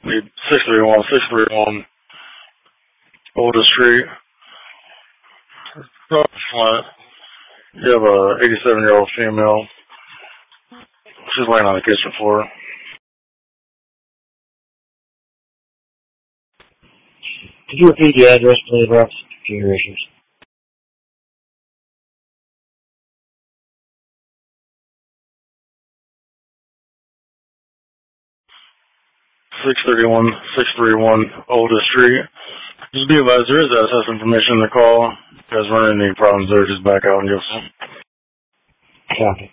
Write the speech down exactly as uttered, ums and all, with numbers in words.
Need six three one, six three one Oldest Street. You have a eighty-seven year old female. She's laying on the kitchen floor. Could you repeat the address, please, Rob? Computer issues. six thirty-one, six thirty-one Oldest Street. Just be advised, there is access information in the call. If you guys run into any problems there, just back out and give us some. Copy.